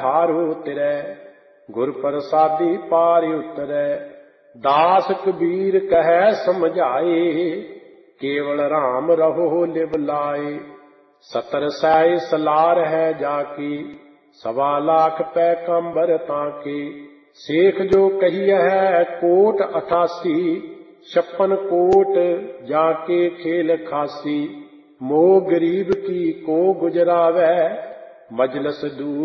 हारो तिरै। गुर प्रसादी पार उतरै। दास कबीर कहे समझाए, केवल राम रहो लिव लाए। 70 सै सलार है जाकी, 1.25 लाख पैगंबर ताके। शेख जो कही है कोट 88, 56 कोट जाके खेल खासी। मोह गरीब की को गुजरावै, मजलस दूर